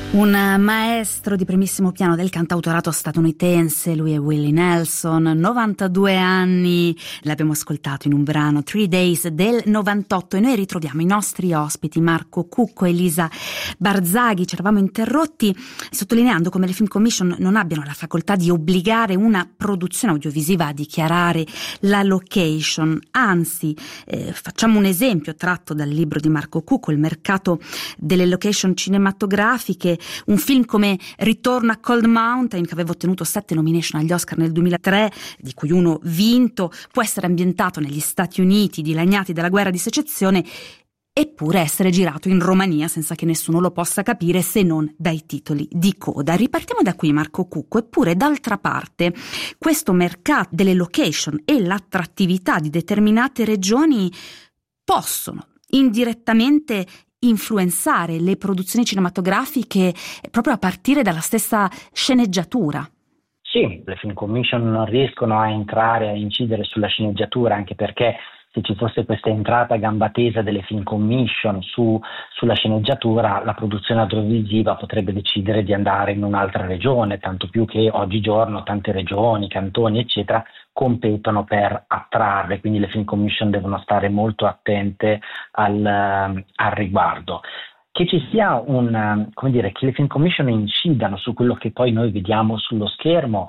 Un maestro di primissimo piano del cantautorato statunitense, lui è Willie Nelson, 92 anni, l'abbiamo ascoltato in un brano 3 Days del 98 e noi ritroviamo i nostri ospiti Marco Cucco e Elisa Barzaghi. Ci eravamo interrotti sottolineando come le Film Commission non abbiano la facoltà di obbligare una produzione audiovisiva a dichiarare la location, anzi facciamo un esempio tratto dal libro di Marco Cucco, Il mercato delle location cinematografiche. Un film come Ritorno a Cold Mountain, che aveva ottenuto 7 nomination agli Oscar nel 2003, di cui uno vinto, può essere ambientato negli Stati Uniti dilaniati dalla guerra di secessione eppure essere girato in Romania senza che nessuno lo possa capire se non dai titoli di coda. Ripartiamo da qui, Marco Cucco. Eppure d'altra parte questo mercato delle location e l'attrattività di determinate regioni possono indirettamente influenzare le produzioni cinematografiche proprio a partire dalla stessa sceneggiatura. Sì, le Film Commission non riescono a entrare, a incidere sulla sceneggiatura, anche perché se ci fosse questa entrata a gamba tesa delle Film Commission sulla sceneggiatura, la produzione audiovisiva potrebbe decidere di andare in un'altra regione, tanto più che oggigiorno tante regioni, cantoni, eccetera, competono per attrarre, quindi le Film Commission devono stare molto attente al riguardo. Che ci sia che le Film Commission incidano su quello che poi noi vediamo sullo schermo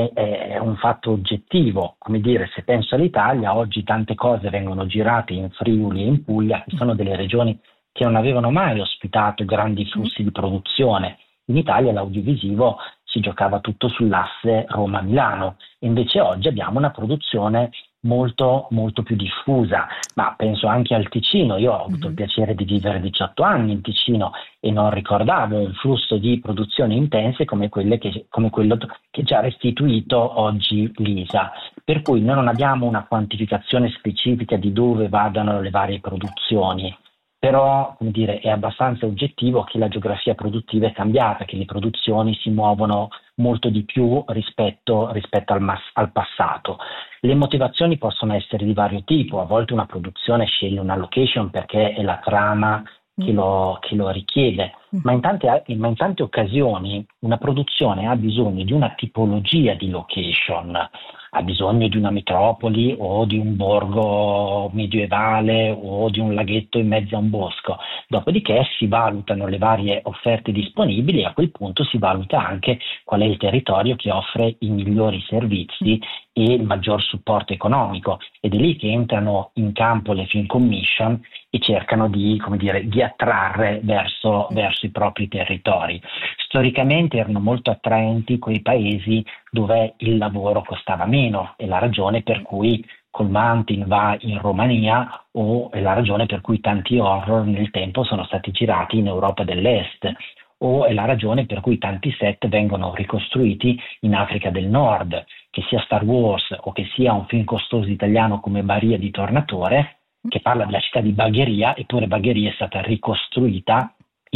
è un fatto oggettivo. Come dire, se penso all'Italia, oggi tante cose vengono girate in Friuli e in Puglia, che sono delle regioni che non avevano mai ospitato grandi flussi di produzione. In Italia l'audiovisivo si giocava tutto sull'asse Roma-Milano, invece oggi abbiamo una produzione molto molto più diffusa, ma penso anche al Ticino. Io ho avuto il piacere di vivere 18 anni in Ticino e non ricordavo un flusso di produzioni intense come quello che ci ha restituito oggi l'ISA, per cui noi non abbiamo una quantificazione specifica di dove vadano le varie produzioni. Però, come dire, è abbastanza oggettivo che la geografia produttiva è cambiata, che le produzioni si muovono molto di più rispetto al passato. Le motivazioni possono essere di vario tipo. A volte una produzione sceglie una location perché è la trama che lo richiede, ma in tante occasioni una produzione ha bisogno di una tipologia di location, ha bisogno di una metropoli o di un borgo medievale o di un laghetto in mezzo a un bosco. Dopodiché si valutano le varie offerte disponibili e a quel punto si valuta anche qual è il territorio che offre i migliori servizi e il maggior supporto economico, ed è lì che entrano in campo le Film Commission e cercano di attrarre verso i propri territori. Storicamente erano molto attraenti quei paesi dove il lavoro costava meno, è la ragione per cui Cold Mountain va in Romania, o è la ragione per cui tanti horror nel tempo sono stati girati in Europa dell'Est, o è la ragione per cui tanti set vengono ricostruiti in Africa del Nord, che sia Star Wars o che sia un film costoso italiano come Maria di Tornatore, che parla della città di Bagheria, eppure Bagheria è stata ricostruita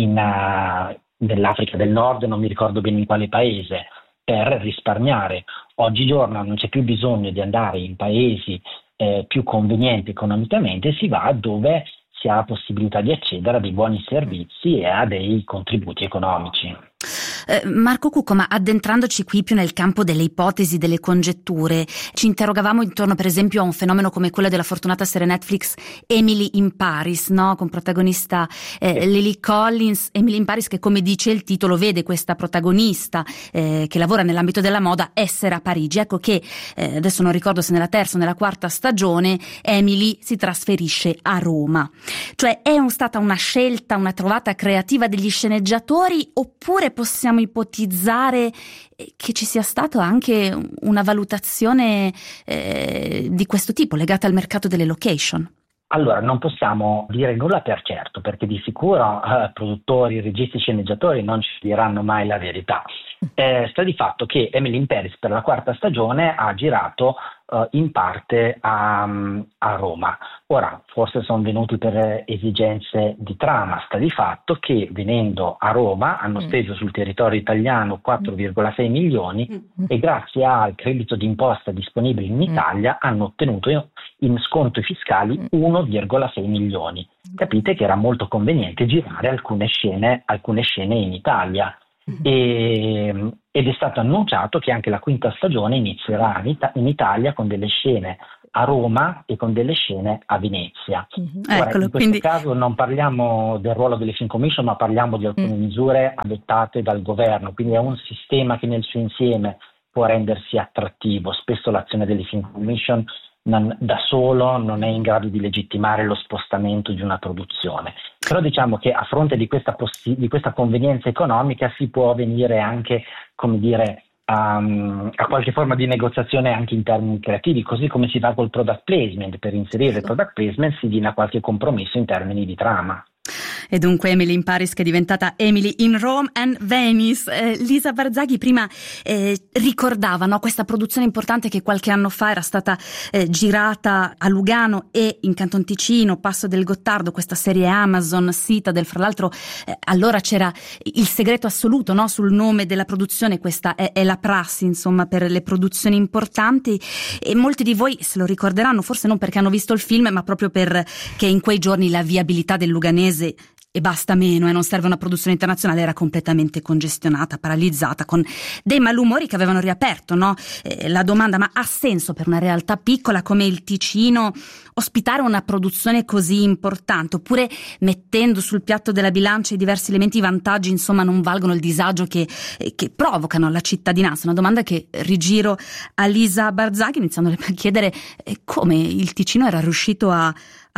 nell'Africa del Nord, non mi ricordo bene in quale paese, per risparmiare. Oggigiorno non c'è più bisogno di andare in paesi più convenienti economicamente, si va dove si ha la possibilità di accedere a dei buoni servizi e a dei contributi economici. Marco Cucco, ma addentrandoci qui più nel campo delle ipotesi, delle congetture, ci interrogavamo intorno per esempio a un fenomeno come quello della fortunata serie Netflix Emily in Paris, no? Con protagonista Lily Collins. Emily in Paris, che come dice il titolo vede questa protagonista che lavora nell'ambito della moda essere a Parigi. Ecco che adesso non ricordo se nella terza o nella quarta stagione Emily si trasferisce a Roma. Cioè è stata una scelta, una trovata creativa degli sceneggiatori, oppure possiamo ipotizzare che ci sia stata anche una valutazione di questo tipo legata al mercato delle location? Allora, non possiamo dire nulla per certo, perché di sicuro produttori, registi, sceneggiatori non ci diranno mai la verità. Sta di fatto che Emily in Paris per la quarta stagione ha girato in parte a Roma. Ora, forse sono venuti per esigenze di trama, sta di fatto che venendo a Roma hanno speso sul territorio italiano 4,6 milioni e grazie al credito d'imposta disponibile in Italia hanno ottenuto in sconti fiscali 1,6 milioni. Capite che era molto conveniente girare alcune scene in Italia. Ed è stato annunciato che anche la quinta stagione inizierà in Italia con delle scene a Roma e con delle scene a Venezia. Ora, in questo caso non parliamo del ruolo delle Film Commission, ma parliamo di alcune misure adottate dal governo, quindi è un sistema che nel suo insieme può rendersi attrattivo. Spesso l'azione delle Film Commission da solo non è in grado di legittimare lo spostamento di una produzione, però diciamo che a fronte di questa convenienza economica si può venire anche, come dire, a qualche forma di negoziazione anche in termini creativi, così come si fa col product placement. Per inserire il product placement si viene a qualche compromesso in termini di trama. E dunque Emily in Paris, che è diventata Emily in Rome and Venice. Lisa Barzaghi prima ricordava, no, questa produzione importante che qualche anno fa era stata girata a Lugano e in Canton Ticino, Passo del Gottardo, questa serie Amazon Citadel. Fra l'altro allora c'era il segreto assoluto, no, sul nome della produzione. Questa è la prassi, insomma, per le produzioni importanti, e molti di voi se lo ricorderanno, forse non perché hanno visto il film, ma proprio perché in quei giorni la viabilità del luganese e basta meno, non serve una produzione internazionale, era completamente congestionata, paralizzata, con dei malumori che avevano riaperto, no? La domanda: ma ha senso per una realtà piccola come il Ticino ospitare una produzione così importante, oppure mettendo sul piatto della bilancia i diversi elementi, i vantaggi, insomma, non valgono il disagio che provocano alla cittadinanza? Una domanda che rigiro a Lisa Barzaghi, iniziandole a chiedere come il Ticino era riuscito a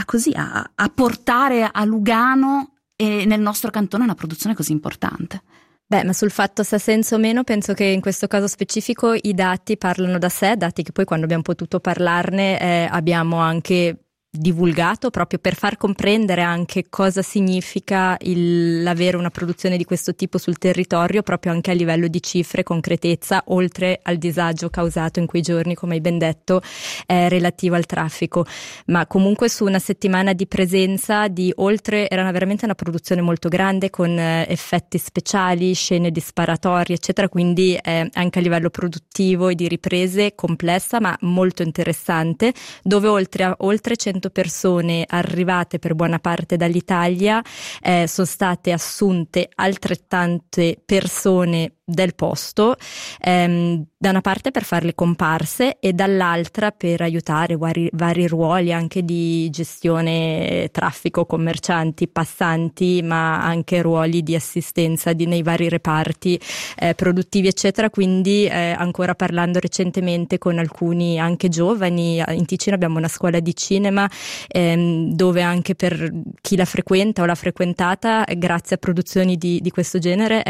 portare a Lugano e nel nostro cantone una produzione così importante. Beh, ma sul fatto se ha senso o meno, penso che in questo caso specifico i dati parlano da sé, dati che poi quando abbiamo potuto parlarne abbiamo anche divulgato, proprio per far comprendere anche cosa significa l'avere una produzione di questo tipo sul territorio, proprio anche a livello di cifre, concretezza, oltre al disagio causato in quei giorni, come hai ben detto, relativo al traffico. Ma comunque su una settimana di presenza era veramente una produzione molto grande, con effetti speciali, scene di sparatorie, eccetera, quindi anche a livello produttivo e di riprese complessa, ma molto interessante, dove oltre 100 persone arrivate per buona parte dall'Italia, sono state assunte altrettante persone del posto, da una parte per fare le comparse e dall'altra per aiutare vari ruoli anche di gestione traffico, commercianti, passanti, ma anche ruoli di assistenza nei vari reparti produttivi, eccetera. Quindi ancora parlando recentemente con alcuni anche giovani, in Ticino abbiamo una scuola di cinema dove anche per chi la frequenta o l'ha frequentata, grazie a produzioni di questo genere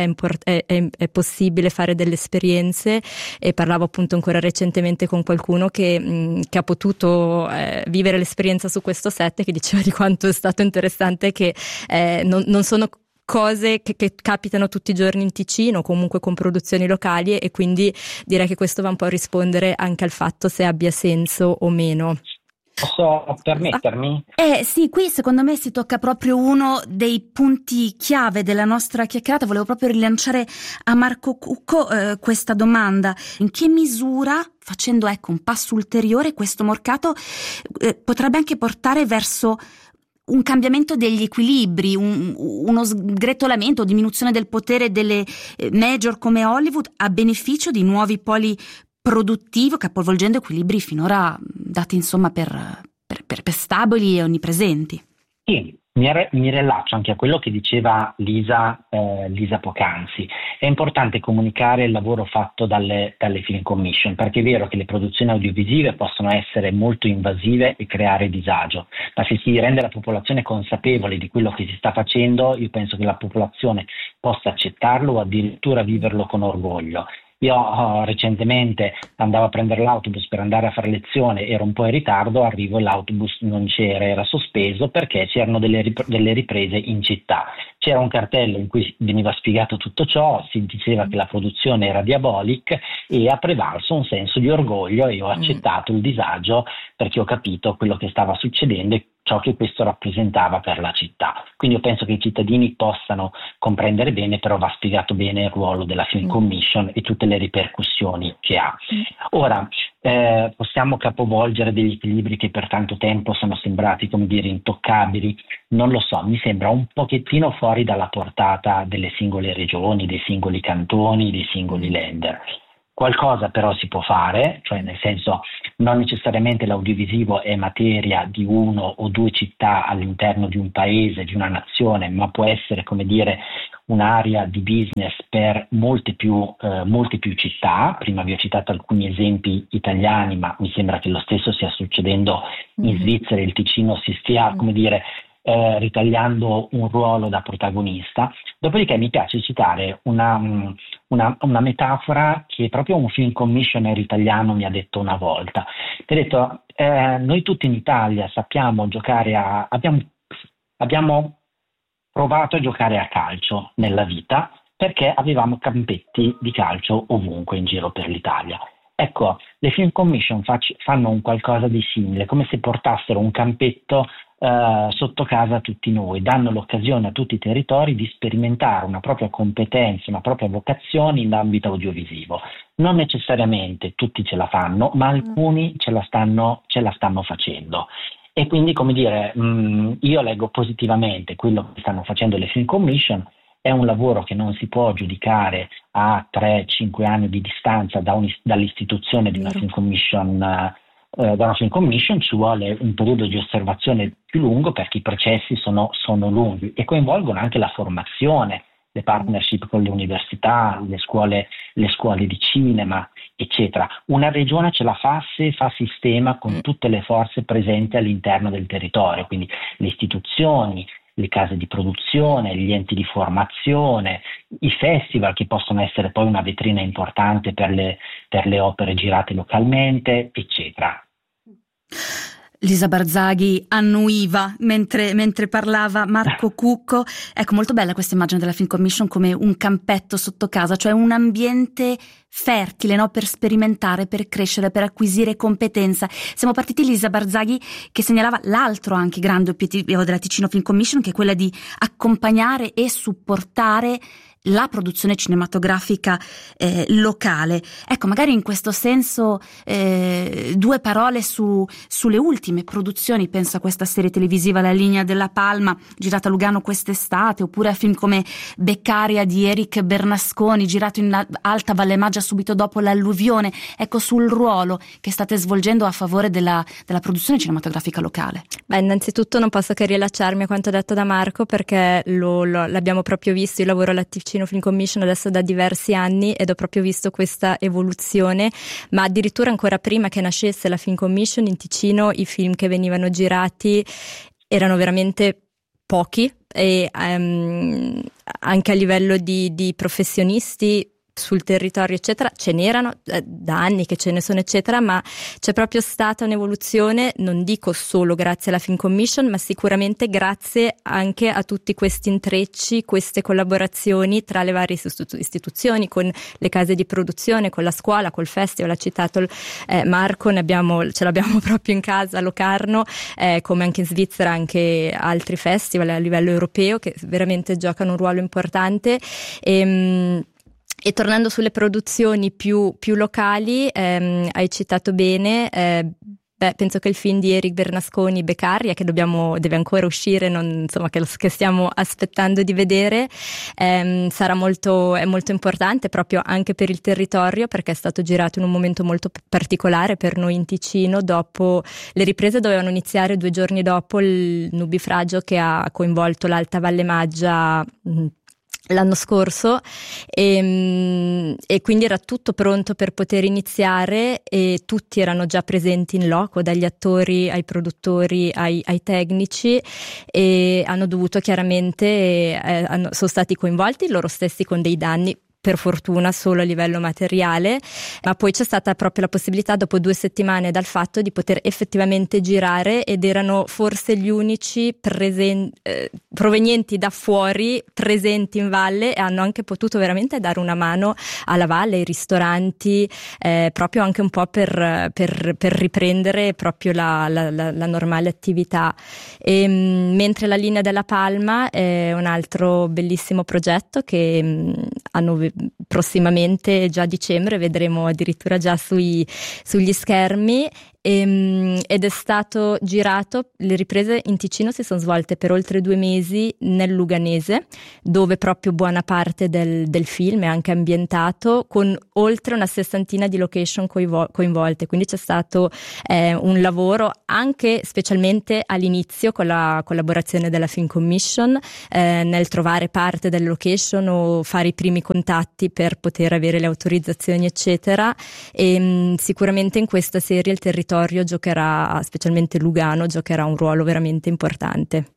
è possibile fare delle esperienze. E parlavo appunto ancora recentemente con qualcuno che ha potuto vivere l'esperienza su questo set e che diceva di quanto è stato interessante, che non sono cose che capitano tutti i giorni in Ticino, comunque con produzioni locali, e quindi direi che questo va un po' a rispondere anche al fatto se abbia senso o meno. Posso permettermi? Sì, qui secondo me si tocca proprio uno dei punti chiave della nostra chiacchierata. Volevo proprio rilanciare a Marco Cucco questa domanda: in che misura, facendo un passo ulteriore, questo mercato potrebbe anche portare verso un cambiamento degli equilibri, uno sgretolamento o diminuzione del potere delle major come Hollywood a beneficio di nuovi poli produttivo, capovolgendo equilibri finora dati insomma per stabili e onnipresenti? Sì, mi rilaccio anche a quello che diceva Lisa poc'anzi. È importante comunicare il lavoro fatto dalle Film Commission, perché è vero che le produzioni audiovisive possono essere molto invasive e creare disagio, ma se si rende la popolazione consapevole di quello che si sta facendo, io penso che la popolazione possa accettarlo o addirittura viverlo con orgoglio. Io recentemente andavo a prendere l'autobus per andare a fare lezione, ero un po' in ritardo, arrivo e l'autobus non c'era, era sospeso perché c'erano delle riprese in città. c'era un cartello in cui veniva spiegato tutto ciò, si diceva che la produzione era diabolic e ha prevalso un senso di orgoglio e ho accettato il disagio perché ho capito quello che stava succedendo e ciò che questo rappresentava per la città. Quindi io penso che i cittadini possano comprendere bene, però va spiegato bene il ruolo della Film Commission e tutte le ripercussioni che ha. Ora, possiamo capovolgere degli equilibri che per tanto tempo sono sembrati, come dire, intoccabili? Non lo so, mi sembra un pochettino fuori dalla portata delle singole regioni, dei singoli cantoni, dei singoli lender. Qualcosa però si può fare, cioè nel senso non necessariamente l'audiovisivo è materia di uno o due città all'interno di un paese, di una nazione, ma può essere, come dire, un'area di business per molte più città. Prima vi ho citato alcuni esempi italiani, ma mi sembra che lo stesso stia succedendo in Svizzera, il Ticino si stia, come dire, ritagliando un ruolo da protagonista. Dopodiché mi piace citare una metafora che proprio un film commissioner italiano mi ha detto una volta. Mi ha detto, noi tutti in Italia sappiamo giocare abbiamo provato a giocare a calcio nella vita perché avevamo campetti di calcio ovunque in giro per l'Italia. Ecco, le film commission fanno un qualcosa di simile, come se portassero un campetto sotto casa a tutti noi, danno l'occasione a tutti i territori di sperimentare una propria competenza, una propria vocazione in ambito audiovisivo. Non necessariamente tutti ce la fanno, ma alcuni ce la stanno facendo. E quindi, come dire, io leggo positivamente quello che stanno facendo le film commission. È un lavoro che non si può giudicare a 3-5 anni di distanza dall'istituzione di una film commission. Da una film commission ci vuole un periodo di osservazione più lungo perché i processi sono lunghi e coinvolgono anche la formazione, le partnership con le università, le scuole di cinema, eccetera. Una regione ce la fa se fa sistema con tutte le forze presenti all'interno del territorio, quindi le istituzioni, le case di produzione, gli enti di formazione, i festival che possono essere poi una vetrina importante per le opere girate localmente, eccetera. Lisa Barzaghi annuiva mentre parlava Marco Cucco. Ecco, molto bella questa immagine della Film Commission come un campetto sotto casa, cioè un ambiente fertile, no? Per sperimentare, per crescere, per acquisire competenza. Siamo partiti, Lisa Barzaghi, che segnalava l'altro anche grande obiettivo della Ticino Film Commission, che è quella di accompagnare e supportare la produzione cinematografica locale. Ecco, magari in questo senso due parole sulle ultime produzioni. Penso a questa serie televisiva La linea della Palma, girata a Lugano quest'estate, oppure a film come Beccaria di Eric Bernasconi, girato in Alta Valle Maggia subito dopo l'alluvione. Ecco, sul ruolo che state svolgendo a favore della produzione cinematografica locale. Beh, innanzitutto non posso che riallacciarmi a quanto detto da Marco, perché l'abbiamo proprio visto. Io lavoro alla Ticino Film Commission adesso da diversi anni ed ho proprio visto questa evoluzione, ma addirittura ancora prima che nascesse la Film Commission in Ticino i film che venivano girati erano veramente pochi e anche a livello di professionisti sul territorio eccetera ce n'erano da anni che ce ne sono eccetera, ma c'è proprio stata un'evoluzione, non dico solo grazie alla Film Commission, ma sicuramente grazie anche a tutti questi intrecci, queste collaborazioni tra le varie istituzioni, con le case di produzione, con la scuola, col festival. Ha citato Marco, ce l'abbiamo proprio in casa a Locarno, come anche in Svizzera anche altri festival a livello europeo che veramente giocano un ruolo importante. E tornando sulle produzioni più locali, hai citato bene, penso che il film di Eric Bernasconi, Beccaria, che deve ancora uscire, che stiamo aspettando di vedere, è molto importante proprio anche per il territorio, perché è stato girato in un momento molto particolare per noi in Ticino. Dopo le riprese dovevano iniziare 2 giorni dopo il nubifragio che ha coinvolto l'Alta Valle Maggia l'anno scorso e quindi era tutto pronto per poter iniziare e tutti erano già presenti in loco, dagli attori ai produttori ai tecnici, e hanno dovuto chiaramente sono stati coinvolti loro stessi con dei danni per fortuna solo a livello materiale, ma poi c'è stata proprio la possibilità dopo 2 settimane dal fatto di poter effettivamente girare, ed erano forse gli unici provenienti da fuori presenti in valle, e hanno anche potuto veramente dare una mano alla valle, ai ristoranti, proprio anche un po' per riprendere proprio la normale attività. Mentre la linea della Palma è un altro bellissimo progetto che hanno prossimamente, già a dicembre, vedremo addirittura già sugli schermi. Ed è stato girato, le riprese in Ticino si sono svolte per oltre 2 mesi nel Luganese, dove proprio buona parte del film è anche ambientato, con oltre una 60ina di location coinvolte, quindi c'è stato un lavoro anche specialmente all'inizio con la collaborazione della Film Commission, nel trovare parte delle location o fare i primi contatti per poter avere le autorizzazioni eccetera, e sicuramente in questa serie il territorio giocherà, specialmente Lugano, giocherà un ruolo veramente importante.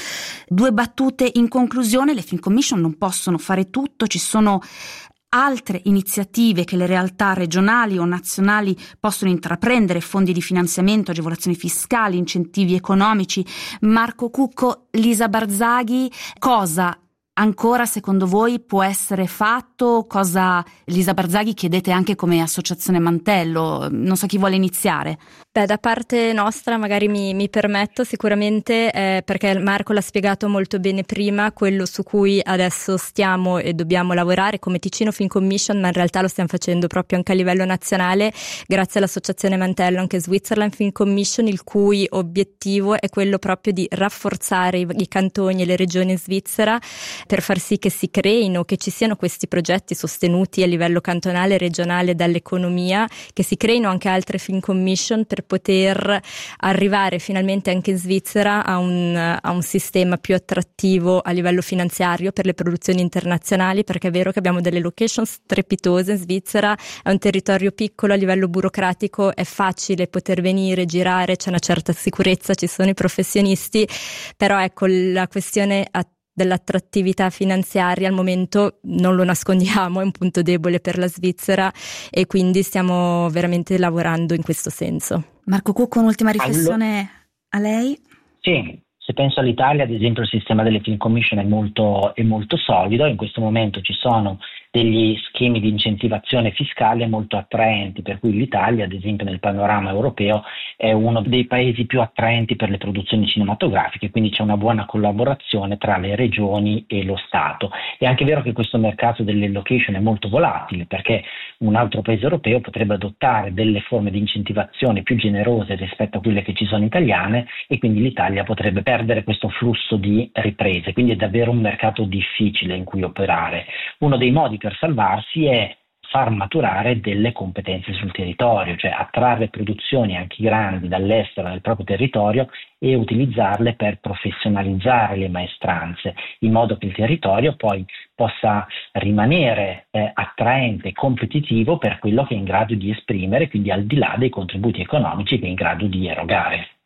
2 battute in conclusione: le Film Commission non possono fare tutto, ci sono altre iniziative che le realtà regionali o nazionali possono intraprendere: fondi di finanziamento, agevolazioni fiscali, incentivi economici. Marco Cucco, Lisa Barzaghi, cosa ancora secondo voi può essere fatto? Cosa, Lisa Barzaghi, chiedete anche come associazione Mantello? Non so chi vuole iniziare. Da parte nostra magari mi permetto sicuramente, perché Marco l'ha spiegato molto bene prima, quello su cui adesso stiamo e dobbiamo lavorare come Ticino Film Commission, ma in realtà lo stiamo facendo proprio anche a livello nazionale grazie all'associazione Mantello, anche Switzerland Film Commission, il cui obiettivo è quello proprio di rafforzare i cantoni e le regioni in Svizzera per far sì che si creino, che ci siano questi progetti sostenuti a livello cantonale e regionale dall'economia, che si creino anche altre Film Commission per poter arrivare finalmente anche in Svizzera a un sistema più attrattivo a livello finanziario per le produzioni internazionali, perché è vero che abbiamo delle location strepitose in Svizzera, è un territorio piccolo, a livello burocratico è facile poter venire, girare, c'è una certa sicurezza, ci sono i professionisti, però ecco la questione dell'attrattività finanziaria al momento, non lo nascondiamo, è un punto debole per la Svizzera, e quindi stiamo veramente lavorando in questo senso. Marco Cucco, un'ultima riflessione a lei? Sì, se penso all'Italia, ad esempio, il sistema delle Film Commission è molto solido. In questo momento ci sono degli schemi di incentivazione fiscale molto attraenti, per cui l'Italia, ad esempio, nel panorama europeo è uno dei paesi più attraenti per le produzioni cinematografiche, quindi c'è una buona collaborazione tra le regioni e lo Stato. È anche vero che questo mercato delle location è molto volatile, perché un altro paese europeo potrebbe adottare delle forme di incentivazione più generose rispetto a quelle che ci sono italiane, e quindi l'Italia potrebbe perdere questo flusso di riprese, quindi è davvero un mercato difficile in cui operare. Uno dei modi per salvarsi è far maturare delle competenze sul territorio, cioè attrarre produzioni anche grandi dall'estero nel proprio territorio e utilizzarle per professionalizzare le maestranze, in modo che il territorio poi possa rimanere attraente e competitivo per quello che è in grado di esprimere, quindi al di là dei contributi economici che è in grado di erogare.